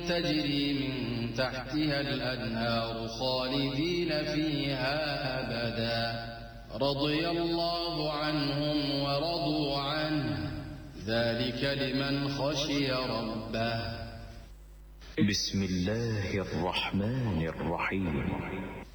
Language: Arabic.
تجري من تحتها الأنهار خالدين فيها أبدا رضي الله عنهم ورضوا عنه ذلك لمن خشي ربه. بسم الله الرحمن الرحيم.